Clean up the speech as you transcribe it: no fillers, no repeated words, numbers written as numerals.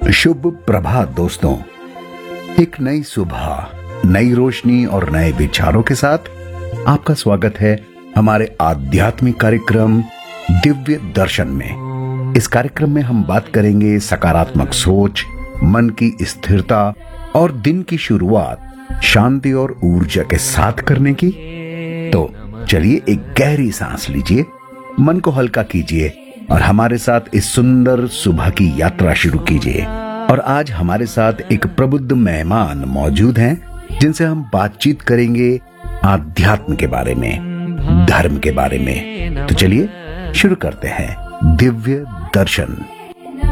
शुभ प्रभात दोस्तों। एक नई सुबह, नई रोशनी और नए विचारों के साथ आपका स्वागत है हमारे आध्यात्मिक कार्यक्रम दिव्य दर्शन में। इस कार्यक्रम में हम बात करेंगे सकारात्मक सोच, मन की स्थिरता और दिन की शुरुआत शांति और ऊर्जा के साथ करने की। तो चलिए एक गहरी सांस लीजिए, मन को हल्का कीजिए और हमारे साथ इस सुंदर सुबह की यात्रा शुरू कीजिए। और आज हमारे साथ एक प्रबुद्ध मेहमान मौजूद हैं जिनसे हम बातचीत करेंगे आध्यात्म के बारे में, धर्म के बारे में। तो चलिए शुरू करते हैं दिव्य दर्शन।